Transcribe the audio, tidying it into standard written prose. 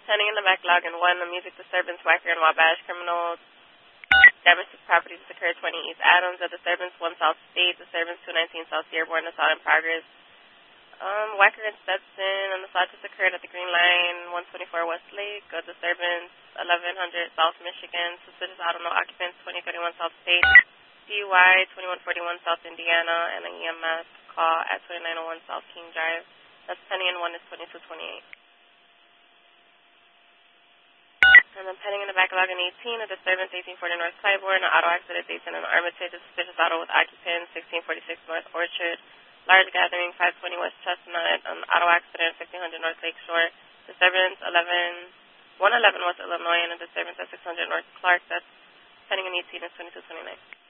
Pending in the backlog in 1, a music disturbance, Wacker and Wabash criminal damage to property just occurred 20 East Adams, a disturbance 1 South State, disturbance 219 South Dearborn, assault in progress. Wacker and Stetson, and the assault just occurred at the Green Line, 124 Westlake, a disturbance 1100 South Michigan, suspicious auto, no occupants, 2031 South State, DUI 2141 South Indiana, and an EMS call at 2901 South King Drive. That's pending in 1 is 2228. And then pending in the backlog in 18, a disturbance 1840 North Claiborne, an auto accident Dayton and Armitage, a suspicious auto with occupants 1646 North Orchard, large gathering 520 West Chestnut, an auto accident 1500 North Lake Shore, disturbance 111 West Illinois, and a disturbance at 600 North Clark. That's pending in 18 is 2229.